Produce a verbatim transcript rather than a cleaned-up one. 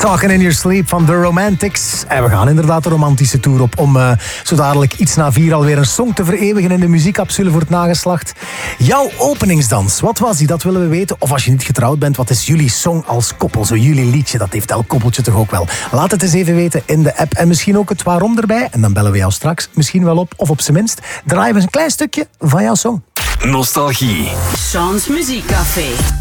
Talking in Your Sleep van The Romantics. En we gaan inderdaad de romantische tour op om uh, zo dadelijk iets na vier alweer een song te vereeuwigen in de muziekcapsule voor het nageslacht. Jouw openingsdans, wat was die? Dat willen we weten. Of als je niet getrouwd bent, wat is jullie song als koppel? Zo jullie liedje, dat heeft elk koppeltje toch ook wel. Laat het eens even weten in de app en misschien ook het waarom erbij. En dan bellen we jou straks misschien wel op. Of op zijn minst draaien we een klein stukje van jouw song. Nostalgie. Sean's Muziekcafé.